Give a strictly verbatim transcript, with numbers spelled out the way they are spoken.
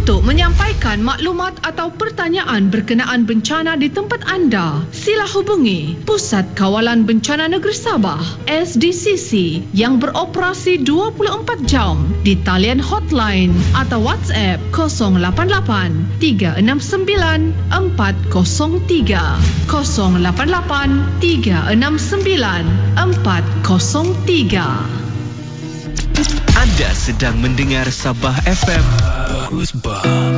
Untuk menyampaikan maklumat atau pertanyaan berkenaan bencana di tempat anda, sila hubungi Pusat Kawalan Bencana Negeri Sabah S D C C yang beroperasi dua puluh empat jam di talian hotline atau WhatsApp kosong lapan lapan tiga enam sembilan empat kosong tiga kosong lapan lapan tiga enam sembilan empat kosong tiga. Anda sedang mendengar Sabah F M. Bagus bah.